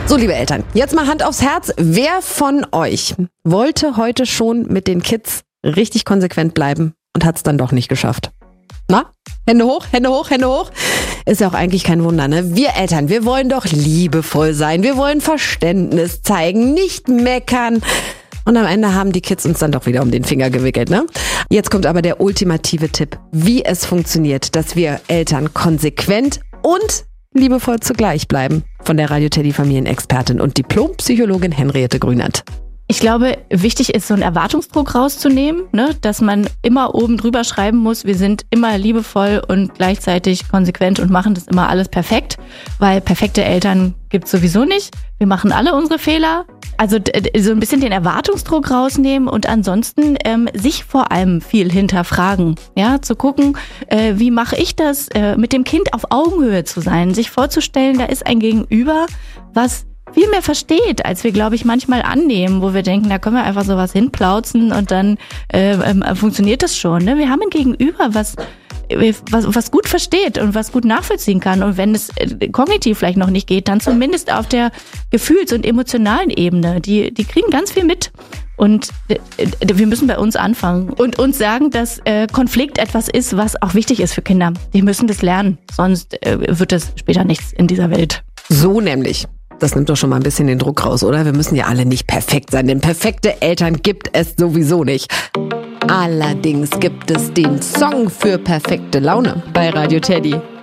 So, liebe Eltern, jetzt mal Hand aufs Herz. Wer von euch wollte heute schon mit den Kids richtig konsequent bleiben und hat es dann doch nicht geschafft? Na? Hände hoch, Hände hoch, Hände hoch. Ist ja auch eigentlich kein Wunder, ne? Wir Eltern, wir wollen doch liebevoll sein. Wir wollen Verständnis zeigen, nicht meckern. Und am Ende haben die Kids uns dann doch wieder um den Finger gewickelt, ne? Jetzt kommt aber der ultimative Tipp, wie es funktioniert, dass wir Eltern konsequent und liebevoll zugleich bleiben. Von der Radio Teddy Familienexpertin und Diplompsychologin Henriette Grünert. Ich glaube, wichtig ist, so einen Erwartungsdruck rauszunehmen, ne? Dass man immer oben drüber schreiben muss, wir sind immer liebevoll und gleichzeitig konsequent und machen das immer alles perfekt, weil perfekte Eltern gibt's sowieso nicht. Wir machen alle unsere Fehler. Also so ein bisschen den Erwartungsdruck rausnehmen und ansonsten sich vor allem viel hinterfragen. Ja, zu gucken, wie mache ich das, mit dem Kind auf Augenhöhe zu sein, sich vorzustellen, da ist ein Gegenüber, was viel mehr versteht, als wir, glaube ich, manchmal annehmen, wo wir denken, da können wir einfach sowas hinplauzen und dann funktioniert das schon. Ne? Wir haben ein Gegenüber, was gut versteht und was gut nachvollziehen kann. Und wenn es kognitiv vielleicht noch nicht geht, dann zumindest auf der Gefühls- und emotionalen Ebene. Die kriegen ganz viel mit. Und wir müssen bei uns anfangen und uns sagen, dass Konflikt etwas ist, was auch wichtig ist für Kinder. Die müssen das lernen, sonst wird es später nichts in dieser Welt. So nämlich. Das nimmt doch schon mal ein bisschen den Druck raus, oder? Wir müssen ja alle nicht perfekt sein, denn perfekte Eltern gibt es sowieso nicht. Allerdings gibt es den Song für perfekte Laune bei Radio Teddy.